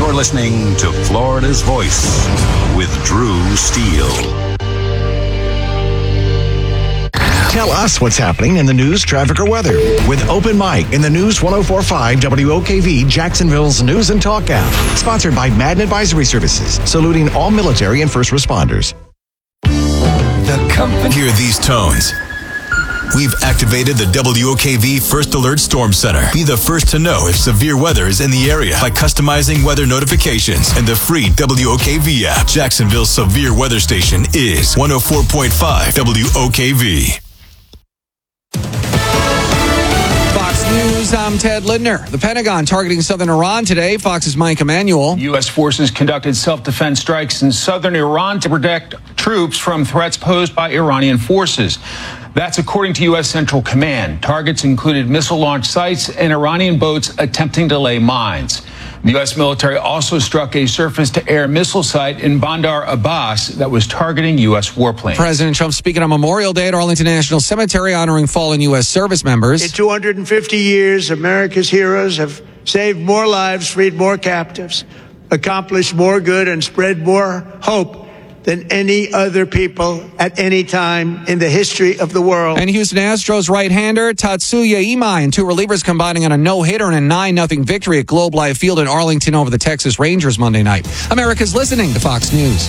You're listening to Florida's Voice with Drew Steele. Tell us what's happening in the news, traffic, or weather with Open Mic in the News 104.5 WOKV, Jacksonville's News and Talk app. Sponsored by Madden Advisory Services, saluting all military and first responders. Hear these tones. We've activated the WOKV First Alert Storm Center. Be the first to know if severe weather is in the area by customizing weather notifications in the free WOKV app. Jacksonville's severe weather station is 104.5 WOKV. Fox News, I'm Ted Lindner. The Pentagon targeting southern Iran today. Fox's Mike Emanuel. U.S. forces conducted self-defense strikes in southern Iran to protect troops from threats posed by Iranian forces. That's according to U.S. Central Command. Targets included missile launch sites and Iranian boats attempting to lay mines. The U.S. military also struck a surface-to-air missile site in Bandar Abbas that was targeting U.S. warplanes. President Trump speaking on Memorial Day at Arlington National Cemetery, honoring fallen U.S. service members. In 250 years, America's heroes have saved more lives, freed more captives, accomplished more good, and spread more hope than any other people at any time in the history of the world. And Houston Astros right-hander Tatsuya Imai and two relievers combining on a no-hitter and a 9-0 victory at Globe Life Field in Arlington over the Texas Rangers Monday night. America's listening to Fox News.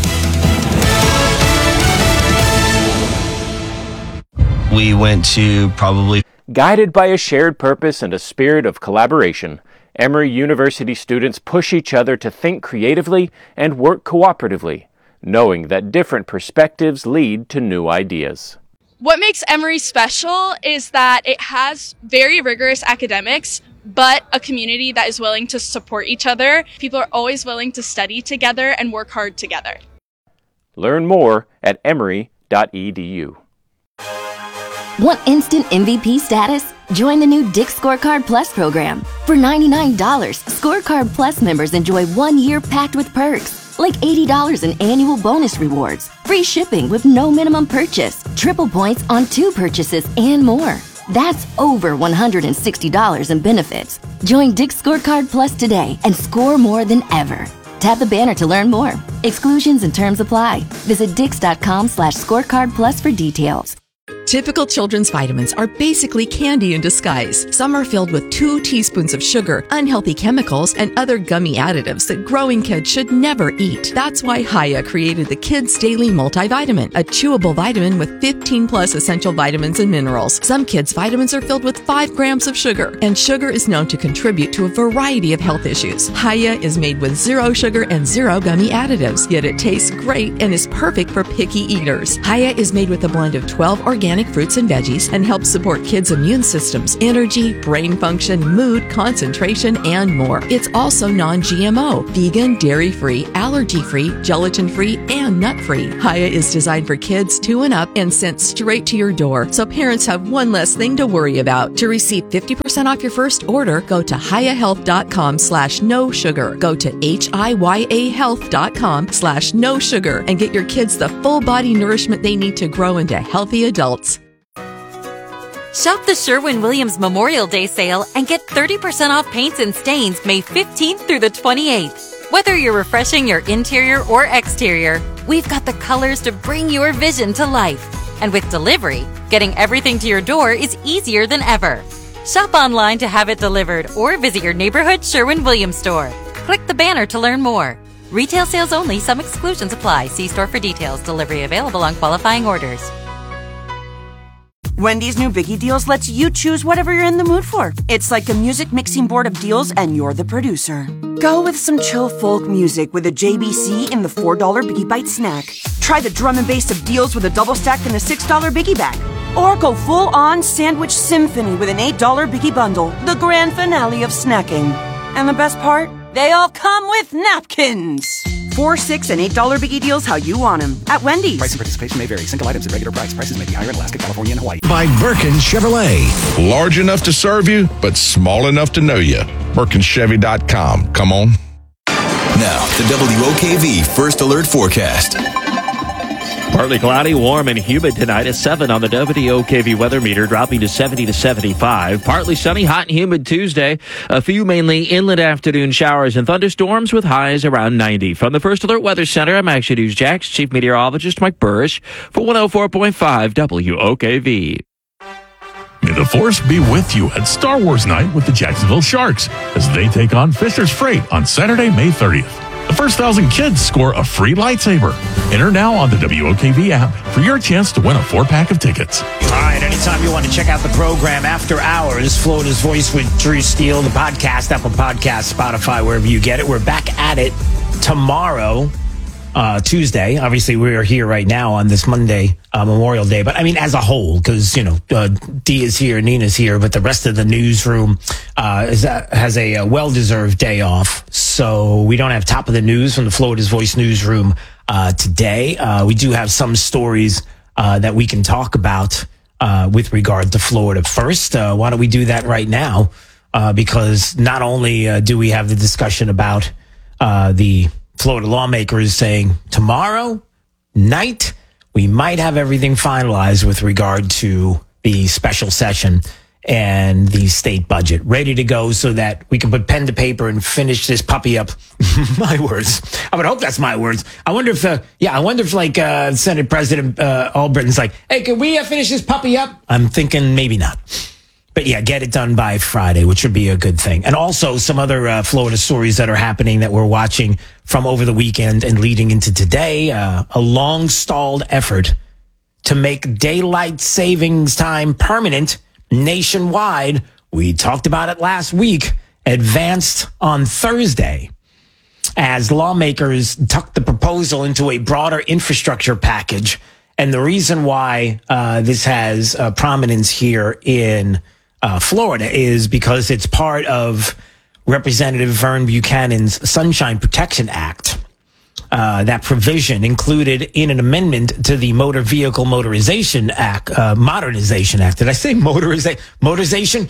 We went to probably... Guided by a shared purpose and a spirit of collaboration, Emory University students push each other to think creatively and work cooperatively, knowing that different perspectives lead to new ideas. What makes Emory special is that it has very rigorous academics, but a community that is willing to support each other. People are always willing to study together and work hard together. Learn more at emory.edu. Want instant MVP status? Join the new Dick's Scorecard Plus program. For $99, Scorecard Plus members enjoy 1 year packed with perks, like $80 in annual bonus rewards, free shipping with no minimum purchase, triple points on 2 purchases, and more. That's over $160 in benefits. Join Dick's Scorecard Plus today and score more than ever. Tap the banner to learn more. Exclusions and terms apply. Visit dix.com/scorecard plus for details. Typical children's vitamins are basically candy in disguise. Some are filled with 2 teaspoons of sugar, unhealthy chemicals, and other gummy additives that growing kids should never eat. That's why Hiya created the Kids Daily Multivitamin, a chewable vitamin with 15 plus essential vitamins and minerals. Some kids' vitamins are filled with 5 grams of sugar, and sugar is known to contribute to a variety of health issues. Hiya is made with 0 sugar and 0 gummy additives, yet it tastes great and is perfect for picky eaters. Hiya is made with a blend of 12 organic fruits and veggies and helps support kids' immune systems, energy, brain function, mood, concentration, and more. It's also non-GMO, vegan, dairy-free, allergy-free, gelatin-free, and nut-free. Hiya is designed for kids 2 and up and sent straight to your door, so parents have one less thing to worry about. To receive 50% off your first order, go to hiyahealth.com/no sugar. Go to hiyahealth.com/no sugar and get your kids the full body nourishment they need to grow into healthy adults. Shop the Sherwin-Williams Memorial Day sale and get 30% off paints and stains May 15th through the 28th. Whether you're refreshing your interior or exterior, we've got the colors to bring your vision to life. And with delivery, getting everything to your door is easier than ever. Shop online to have it delivered or visit your neighborhood Sherwin-Williams store. Click the banner to learn more. Retail sales only. Some exclusions apply. See store for details. Delivery available on qualifying orders. Wendy's new Biggie Deals lets you choose whatever you're in the mood for. It's like a music mixing board of deals and you're the producer. Go with some chill folk music with a JBC in the $4 Biggie Bite snack. Try the drum and bass of deals with a double stack in the $6 Biggie bag. Or go full-on sandwich symphony with an $8 Biggie bundle, the grand finale of snacking. And the best part? They all come with napkins. $4, $6, and $8 Biggie Deals how you want them at Wendy's. Price and participation may vary. Single items at regular price. Prices may be higher in Alaska, California, and Hawaii. By Birkin Chevrolet. Large enough to serve you, but small enough to know you. BirkinChevy.com. Come on. Now, the WOKV First Alert Forecast. Partly cloudy, warm, and humid tonight. A 7 on the WOKV weather meter, dropping to 70 to 75. Partly sunny, hot and humid Tuesday. A few mainly inland afternoon showers and thunderstorms with highs around 90. From the First Alert Weather Center, I'm Action News Jax Chief Meteorologist Mike Burrish for 104.5 WOKV. May the Force be with you at Star Wars Night with the Jacksonville Sharks as they take on Fisher's Freight on Saturday, May 30th. The first 1,000 kids score a free lightsaber. Enter now on the WOKV app for your chance to win a 4-pack of tickets. All right, anytime you want to check out the program after hours, Florida's Voice with Drew Steele, the podcast, Apple Podcasts, Spotify, wherever you get it. We're back at it tomorrow, Tuesday. Obviously, we are here right now on this Monday, Memorial Day. But I mean, as a whole, because, Dee is here, Nina's here, but the rest of the newsroom has a well-deserved day off. So we don't have top of the news from the Florida's Voice newsroom today. We do have some stories that we can talk about with regard to Florida. First, why don't we do that right now? Because not only do we have the discussion about the Florida lawmakers saying tomorrow night we might have everything finalized with regard to the special session and the state budget ready to go so that we can put pen to paper and finish this puppy up. My words. I would hope that's my words. I wonder if Senate President Albritton's like, hey, can we finish this puppy up? I'm thinking maybe not. But yeah, get it done by Friday, which would be a good thing. And also some other Florida stories that are happening that we're watching from over the weekend and leading into today. A long-stalled effort to make daylight savings time permanent nationwide. We talked about it last week, advanced on Thursday as lawmakers tucked the proposal into a broader infrastructure package. And the reason why this has prominence here in Florida is because it's part of Representative Vern Buchanan's Sunshine Protection Act. That provision included in an amendment to the Motor Vehicle Modernization Act. Did I say motorization?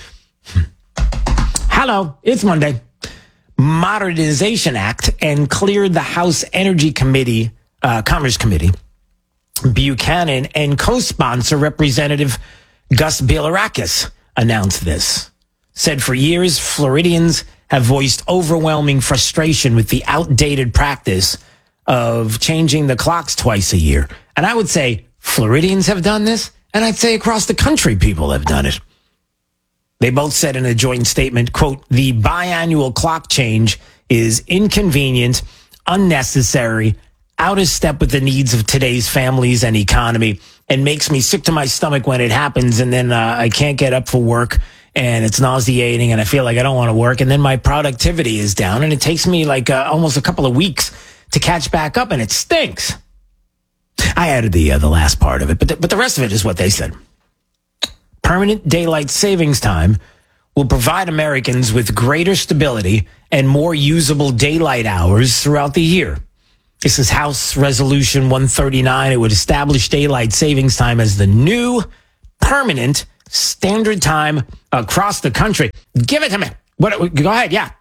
Hello, it's Monday. Modernization Act, and cleared the House Energy Committee, Commerce Committee. Buchanan and co-sponsor Representative Gus Bilirakis announced this. Said for years, Floridians have voiced overwhelming frustration with the outdated practice of changing the clocks twice a year. And I would say Floridians have done this, and I'd say across the country people have done it. They both said in a joint statement, quote, the biannual clock change is inconvenient, unnecessary, out of step with the needs of today's families and economy, and makes me sick to my stomach when it happens. And then I can't get up for work, and it's nauseating, and I feel like I don't want to work. And then my productivity is down, and it takes me almost a couple of weeks to catch back up, and it stinks. I added the last part of it, but the rest of it is what they said. Permanent daylight savings time will provide Americans with greater stability and more usable daylight hours throughout the year. This is House Resolution 139. It would establish daylight savings time as the new permanent standard time across the country. Give it to me. Go ahead, yeah.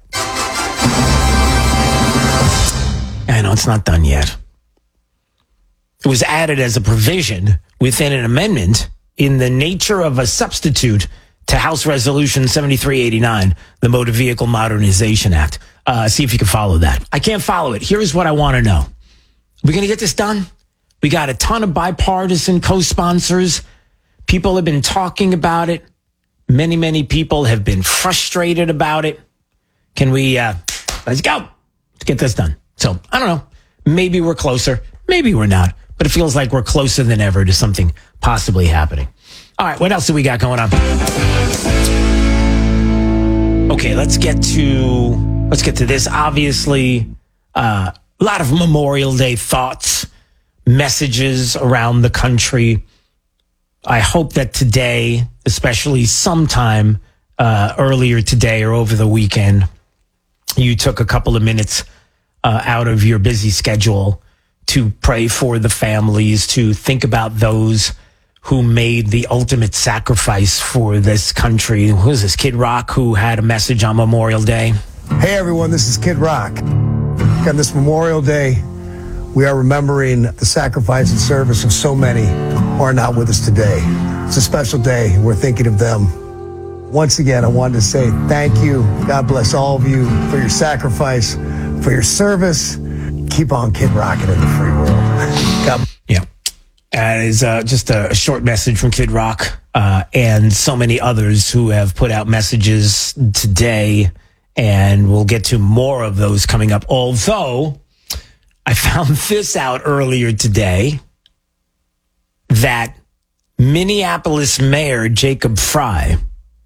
I know it's not done yet. It was added as a provision within an amendment in the nature of a substitute to House Resolution 7389, the Motor Vehicle Modernization Act. See if you can follow that. I can't follow it. Here's what I want to know. We're going to get this done? We got a ton of bipartisan co-sponsors. People have been talking about it. Many, many people have been frustrated about it. Can we, let's go. Let's get this done. So, I don't know. Maybe we're closer. Maybe we're not. But it feels like we're closer than ever to something possibly happening. All right, what else do we got going on? Okay, let's get to this. Obviously, a lot of Memorial Day thoughts, messages around the country. I hope that today, especially sometime earlier today or over the weekend, you took a couple of minutes out of your busy schedule to pray for the families, to think about those who made the ultimate sacrifice for this country. Who is this, Kid Rock, who had a message on Memorial Day? Hey, everyone, this is Kid Rock. On this Memorial Day, We are remembering the sacrifice and service of so many who are not with us today. It's a special day. We're thinking of them. Once again, I wanted to say thank you. God bless all of you for your sacrifice, for your service. Keep on kid rocking in the free world. God. Yeah. It is just a short message from Kid Rock and so many others who have put out messages today, and we'll get to more of those coming up. Although I found this out earlier today that Minneapolis Mayor Jacob Frey,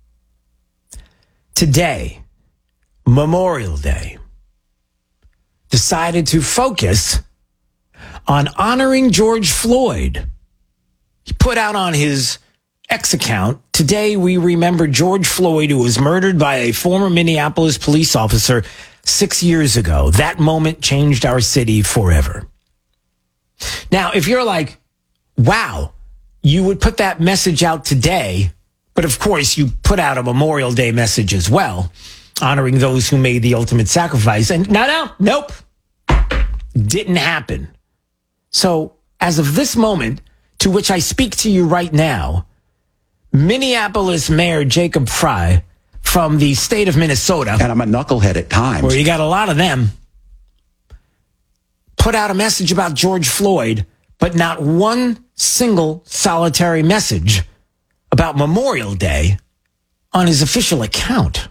today, Memorial Day, decided to focus on honoring George Floyd. He put out on his X account, "Today we remember George Floyd, who was murdered by a former Minneapolis police officer 6 years ago. That moment changed our city forever." Now, if you're like, wow, you would put that message out today, but of course you put out a Memorial Day message as well, honoring those who made the ultimate sacrifice. And nope, didn't happen. So, as of this moment, to which I speak to you right now, Minneapolis Mayor Jacob Frey from the state of Minnesota, and I'm a knucklehead at times, where you got a lot of them, put out a message about George Floyd, but not one single solitary message about Memorial Day on his official account.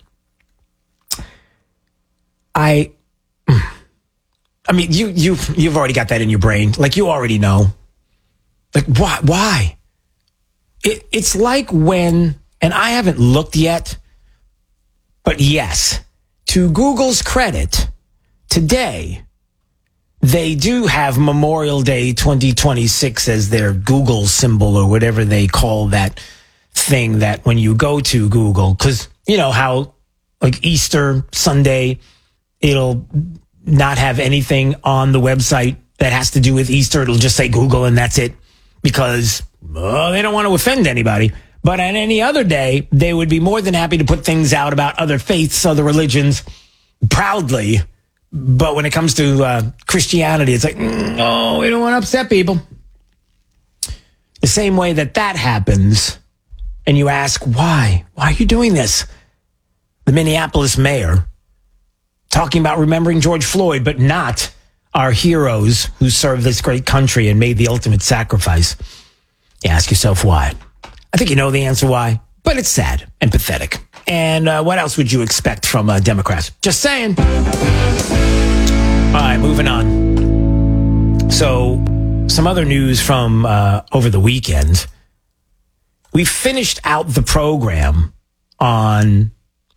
I mean, you've already got that in your brain. Like, you already know. Like, why? It's like when, and I haven't looked yet, but yes, to Google's credit, today, they do have Memorial Day 2026 as their Google symbol or whatever they call that thing that when you go to Google, because you know how, like, Easter Sunday, it'll not have anything on the website that has to do with Easter. It'll just say Google and that's it, because they don't want to offend anybody. But on any other day, they would be more than happy to put things out about other faiths, other religions, proudly. But when it comes to Christianity, it's like, no, we don't want to upset people. The same way that happens, and you ask, why? Why are you doing this? The Minneapolis mayor talking about remembering George Floyd, but not our heroes who served this great country and made the ultimate sacrifice. You ask yourself why. I think you know the answer why, but it's sad and pathetic. And what else would you expect from Democrats? Just saying. All right, moving on. So, some other news from over the weekend. We finished out the program on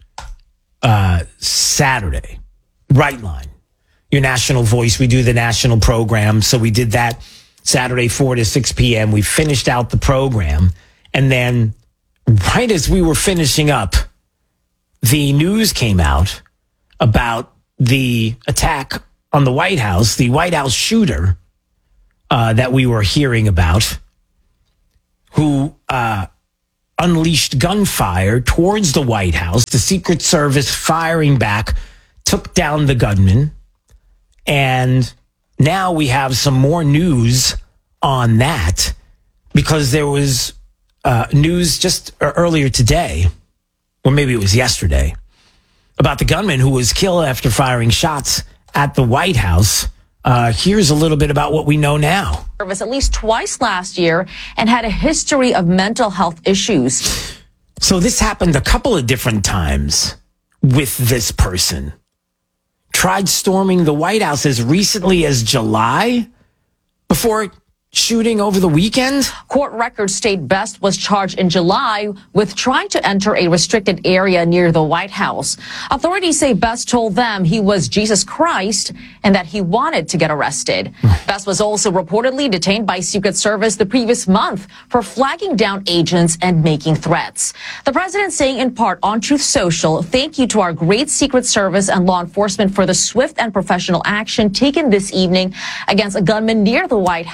Saturday. Right Line, your national voice. We do the national program. So we did that Saturday, 4 to 6 p.m. We finished out the program. And then right as we were finishing up, the news came out about the attack on the White House shooter that we were hearing about, who unleashed gunfire towards the White House. The Secret Service firing back, took down the gunman. And now we have some more news on that, because there was news just earlier today, or maybe it was yesterday, about the gunman who was killed after firing shots at the White House. Here's a little bit about what we know now. At least twice last year and had a history of mental health issues. So this happened a couple of different times with this person. Tried storming the White House as recently as July before shooting over the weekend. Court records state Best was charged in July with trying to enter a restricted area near the White House. Authorities say Best told them he was Jesus Christ and that he wanted to get arrested. Best was also reportedly detained by Secret Service the previous month for flagging down agents and making threats. The president saying in part on Truth Social, "Thank you to our great Secret Service and law enforcement for the swift and professional action taken this evening against a gunman near the White House who had a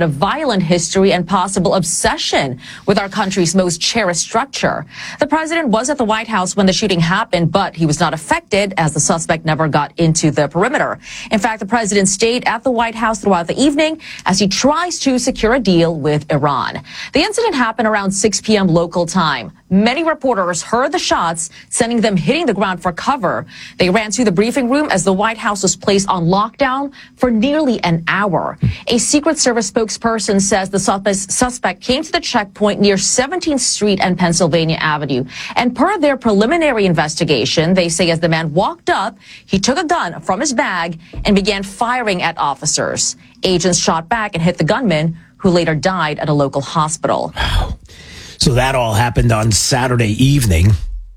a violent history and possible obsession with our country's most cherished structure. The president was at the White House when the shooting happened, but he was not affected as the suspect never got into the perimeter. In fact, the president stayed at the White House throughout the evening as he tries to secure a deal with Iran. The incident happened around 6 p.m. local time. Many reporters heard the shots, sending them hitting the ground for cover. They ran to the briefing room as the White House was placed on lockdown for nearly an hour. A Secret Service spokesperson says the suspect came to the checkpoint near 17th Street and Pennsylvania Avenue. And per their preliminary investigation, they say as the man walked up, he took a gun from his bag and began firing at officers. Agents shot back and hit the gunman, who later died at a local hospital. Wow. So that all happened on Saturday evening.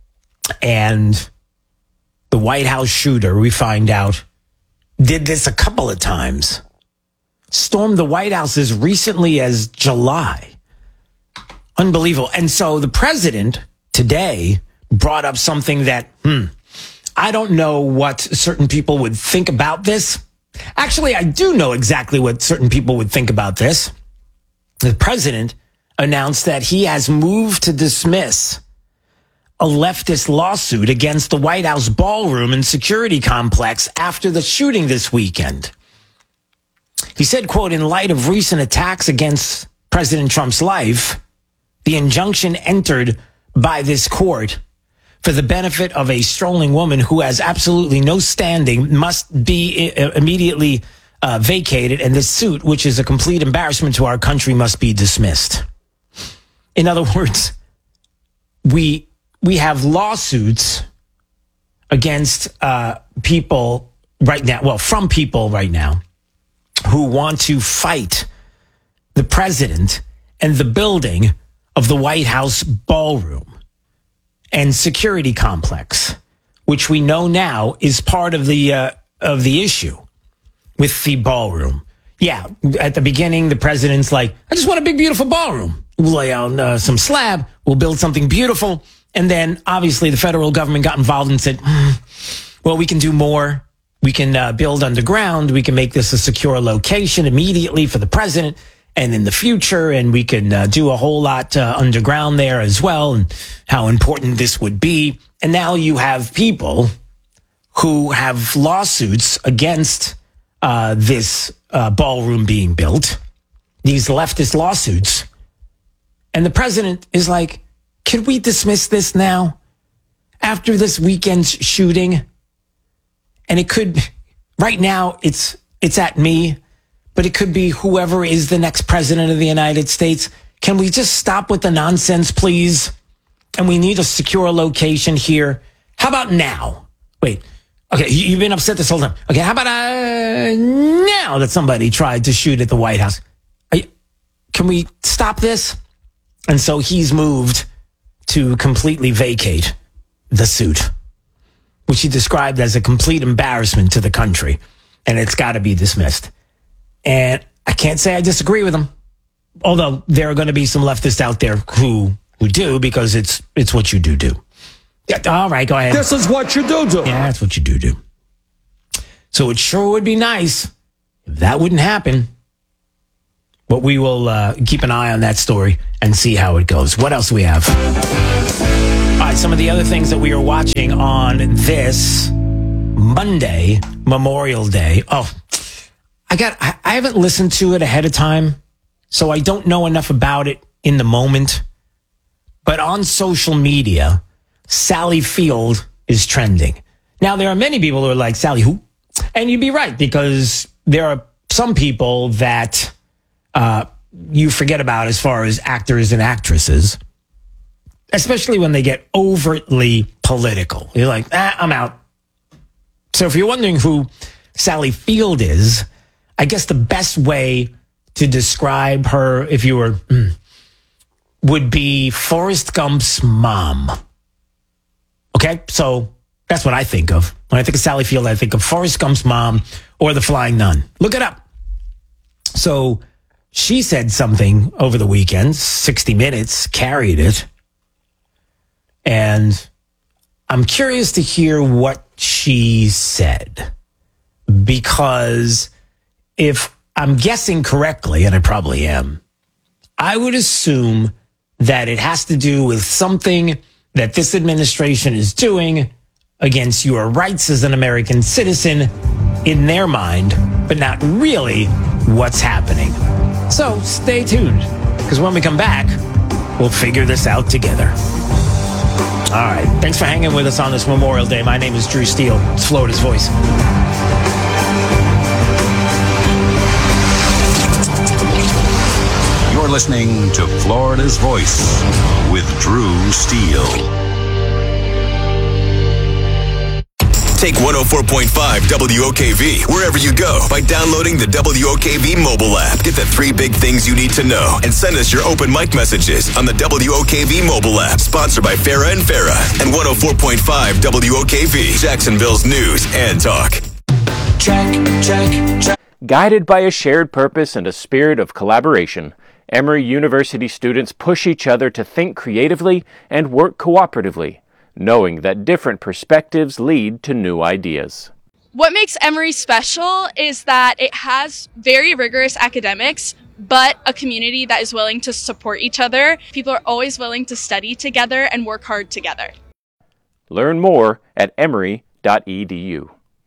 And the White House shooter, we find out, did this a couple of times. Stormed the White House as recently as July. Unbelievable. And so the president today brought up something that, I don't know what certain people would think about this. Actually, I do know exactly what certain people would think about this. The president announced that he has moved to dismiss a leftist lawsuit against the White House ballroom and security complex after the shooting this weekend. He said, quote, in light of recent attacks against President Trump's life, the injunction entered by this court for the benefit of a strolling woman who has absolutely no standing must be immediately vacated, and this suit, which is a complete embarrassment to our country, must be dismissed. In other words, we have lawsuits against people right now, well, from people right now who want to fight the president and the building of the White House ballroom and security complex, which we know now is part of the issue with the ballroom. Yeah, at the beginning, the president's like, I just want a big, beautiful ballroom. We'll lay out some slab. We'll build something beautiful. And then, obviously, the federal government got involved and said, well, we can do more. We can build underground. We can make this a secure location immediately for the president and in the future. And we can do a whole lot underground there as well, and how important this would be. And now you have people who have lawsuits against this ballroom being built, these leftist lawsuits. And the president is like, can we dismiss this now after this weekend's shooting? And it could, right now, it's at me, but it could be whoever is the next president of the United States. Can we just stop with the nonsense, please? And we need a secure location here. How about now? Wait. Okay, you've been upset this whole time. Okay, how about now that somebody tried to shoot at the White House? Can we stop this? And so he's moved to completely vacate the suit, which he described as a complete embarrassment to the country, and it's got to be dismissed. And I can't say I disagree with him, although there are going to be some leftists out there who do, because it's what you do. Yeah, all right, go ahead. This is what you do. Yeah, that's what you do. So it sure would be nice if that wouldn't happen. But we will keep an eye on that story and see how it goes. What else do we have? All right, some of the other things that we are watching on this Monday, Memorial Day. Oh, I haven't listened to it ahead of time, so I don't know enough about it in the moment. But on social media, Sally Field is trending. Now, there are many people who are like, Sally who? And you'd be right, because there are some people that you forget about as far as actors and actresses, especially when they get overtly political. You're like, I'm out. So if you're wondering who Sally Field is, I guess the best way to describe her, if you were, would be Forrest Gump's mom. Okay, so that's what I think of. When I think of Sally Field, I think of Forrest Gump's mom or the Flying Nun. Look it up. So she said something over the weekend. 60 Minutes carried it. And I'm curious to hear what she said. Because if I'm guessing correctly, and I probably am, I would assume that it has to do with something that this administration is doing against your rights as an American citizen in their mind, but not really what's happening. So stay tuned, because when we come back, we'll figure this out together. All right. Thanks for hanging with us on this Memorial Day. My name is Drew Steele. It's Florida's Voice. You're listening to Florida's Voice with Drew Steele. Take 104.5 WOKV wherever you go by downloading the WOKV mobile app. Get the 3 big things you need to know and send us your open mic messages on the WOKV mobile app. Sponsored by Farah and Farah and 104.5 WOKV, Jacksonville's news and talk. Check. Guided by a shared purpose and a spirit of collaboration, Emory University students push each other to think creatively and work cooperatively, knowing that different perspectives lead to new ideas. What makes Emory special is that it has very rigorous academics, but a community that is willing to support each other. People are always willing to study together and work hard together. Learn more at emory.edu.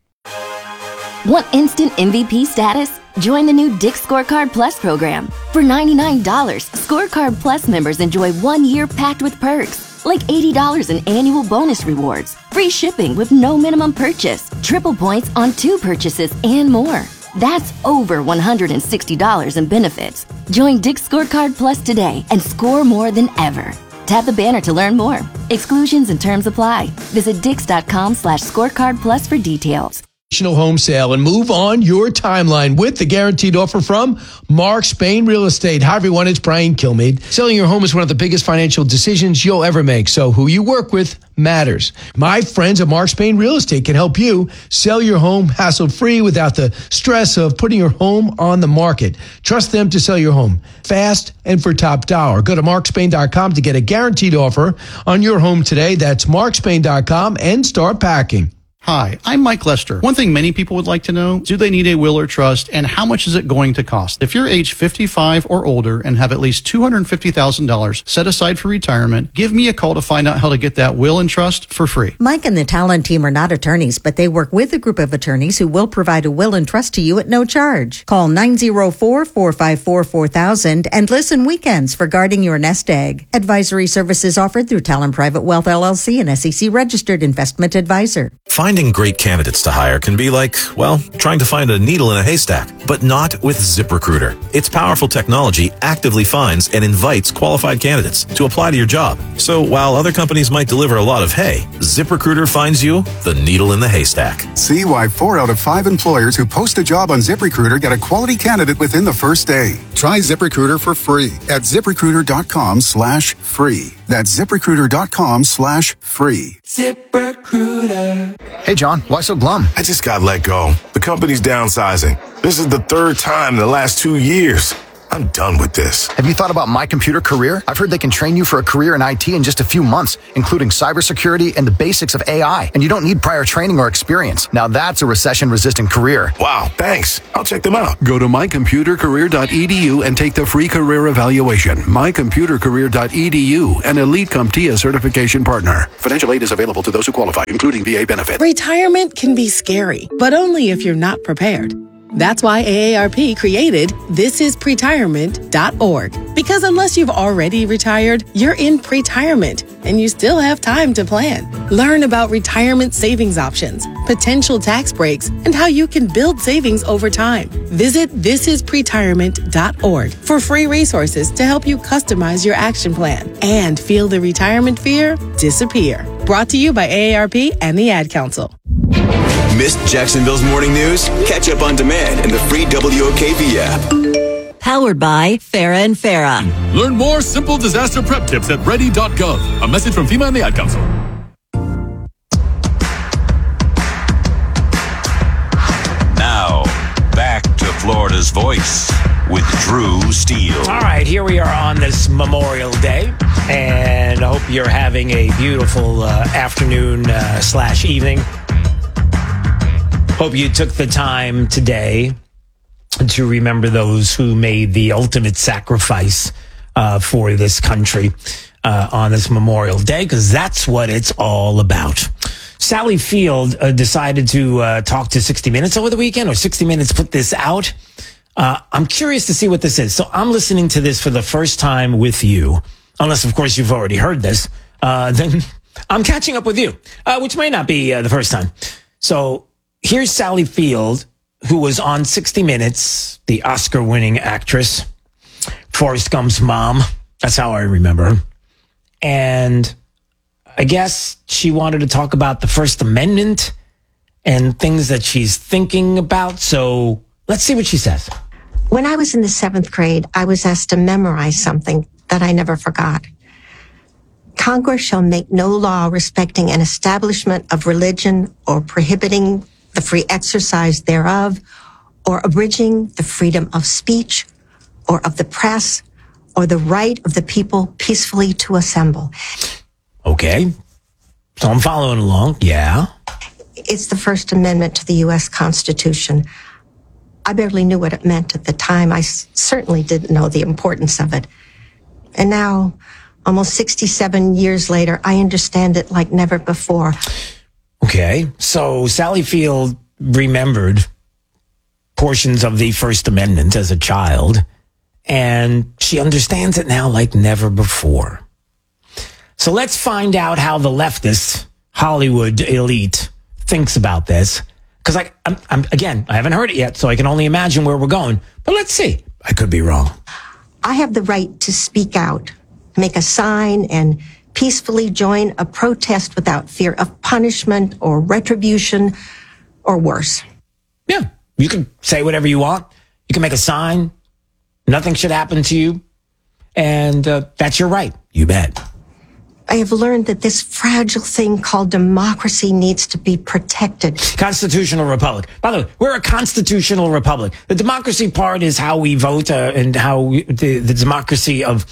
Want instant MVP status? Join the new Dick's Scorecard Plus program. For $99, Scorecard Plus members enjoy 1 year packed with perks, like $80 in annual bonus rewards, free shipping with no minimum purchase, triple points on 2 purchases, and more. That's over $160 in benefits. Join Dick's Scorecard Plus today and score more than ever. Tap the banner to learn more. Exclusions and terms apply. Visit dix.com/scorecard plus for details. Home sale and move on your timeline with the guaranteed offer from Mark Spain Real Estate. Hi, everyone. It's Brian Kilmeade. Selling your home is one of the biggest financial decisions you'll ever make. So who you work with matters. My friends at Mark Spain Real Estate can help you sell your home hassle-free without the stress of putting your home on the market. Trust them to sell your home fast and for top dollar. Go to markspain.com to get a guaranteed offer on your home today. That's markspain.com and start packing. Hi, I'm Mike Lester. One thing many people would like to know, do they need a will or trust, and how much is it going to cost? If you're age 55 or older and have at least $250,000 set aside for retirement, give me a call to find out how to get that will and trust for free. Mike and the Talon team are not attorneys, but they work with a group of attorneys who will provide a will and trust to you at no charge. Call 904-454-4000 and listen weekends for guarding your nest egg. Advisory services offered through Talon Private Wealth LLC, an SEC registered investment advisor. Finding great candidates to hire can be like, well, trying to find a needle in a haystack, but not with ZipRecruiter. Its powerful technology actively finds and invites qualified candidates to apply to your job. So while other companies might deliver a lot of hay, ZipRecruiter finds you the needle in the haystack. See why 4 out of 5 employers who post a job on ZipRecruiter get a quality candidate within the first day. Try ZipRecruiter for free at ZipRecruiter.com/free. That's ZipRecruiter.com/free. ZipRecruiter. Hey, John, why so glum? I just got let go. The company's downsizing. This is the 3rd time in the last 2 years. I'm done with this. Have you thought about My Computer Career? I've heard they can train you for a career in IT in just a few months, including cybersecurity and the basics of AI. And you don't need prior training or experience. Now that's a recession-resistant career. Wow, thanks. I'll check them out. Go to mycomputercareer.edu and take the free career evaluation. Mycomputercareer.edu, an Elite CompTIA certification partner. Financial aid is available to those who qualify, including VA benefit. Retirement can be scary, but only if you're not prepared. That's why AARP created thisispretirement.org. Because unless you've already retired, you're in pretirement and you still have time to plan. Learn about retirement savings options, potential tax breaks, and how you can build savings over time. Visit thisispretirement.org for free resources to help you customize your action plan and feel the retirement fear disappear. Brought to you by AARP and the Ad Council. Missed Jacksonville's morning news? Catch up on demand in the free WOKV app. Powered by Farah and Farah. Learn more simple disaster prep tips at ready.gov. A message from FEMA and the Ad Council. Now, back to Florida's Voice with Drew Steele. All right, here we are on this Memorial Day, and I hope you're having a beautiful afternoon / evening. Hope you took the time today to remember those who made the ultimate sacrifice for this country on this Memorial Day, because that's what it's all about. Sally Field decided to talk to 60 Minutes over the weekend, or 60 Minutes put this out. I'm curious to see what this is. So I'm listening to this for the first time with you, unless, of course, you've already heard this. Then I'm catching up with you, which may not be the first time. So here's Sally Field, who was on 60 Minutes, the Oscar-winning actress, Forrest Gump's mom. That's how I remember her. And I guess she wanted to talk about the First Amendment and things that she's thinking about. So let's see what she says. When I was in the 7th grade, I was asked to memorize something that I never forgot. Congress shall make no law respecting an establishment of religion or prohibiting the free exercise thereof, or abridging the freedom of speech or of the press, or the right of the people peacefully to assemble. Okay. So I'm following along. Yeah. It's the First Amendment to the U.S. Constitution. I barely knew what it meant at the time. I certainly didn't know the importance of it. And now, almost 67 years later, I understand it like never before. Okay. So Sally Field remembered portions of the First Amendment as a child, and she understands it now like never before. So let's find out how the leftist Hollywood elite thinks about this. Because I'm again, I haven't heard it yet, so I can only imagine where we're going. But let's see. I could be wrong. I have the right to speak out, make a sign, and peacefully join a protest without fear of punishment or retribution or worse. Yeah, you can say whatever you want. You can make a sign. Nothing should happen to you. And that's your right. You bet. I have learned that this fragile thing called democracy needs to be protected. Constitutional republic. By the way, we're a constitutional republic. The democracy part is how we vote and how the democracy or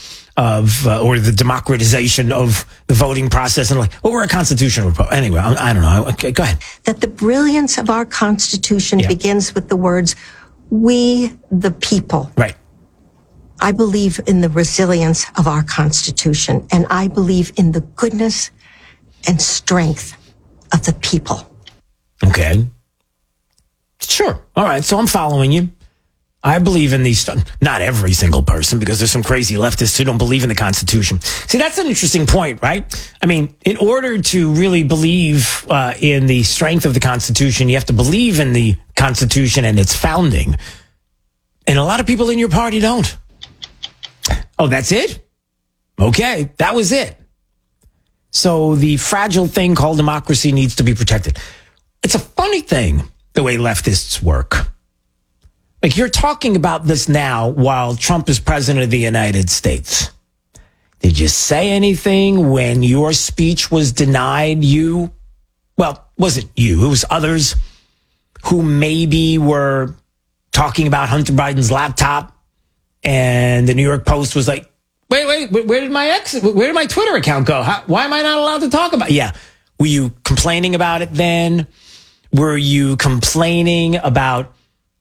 the democratization of the voting process. And we're a constitutional republic. Anyway, I don't know. Okay, go ahead. That the brilliance of our Constitution begins with the words, "We the people." Right. I believe in the resilience of our Constitution, and I believe in the goodness and strength of the people. Okay. Sure. All right. So I'm following you. I believe in these, not every single person, because there's some crazy leftists who don't believe in the Constitution. See, that's an interesting point, right? I mean, in order to really believe in the strength of the Constitution, you have to believe in the Constitution and its founding. And a lot of people in your party don't. Oh, that's it? Okay, that was it. So the fragile thing called democracy needs to be protected. It's a funny thing, the way leftists work. Like, you're talking about this now while Trump is president of the United States. Did you say anything when your speech was denied you? Well, wasn't you, it was others who maybe were talking about Hunter Biden's laptop, and the New York Post was like, wait, where did my Twitter account go? Why am I not allowed to talk about it? Yeah. Were you complaining about it then? Were you complaining about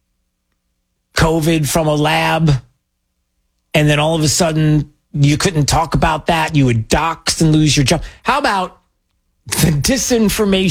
COVID from a lab? And then all of a sudden you couldn't talk about that. You would dox and lose your job. How about the disinformation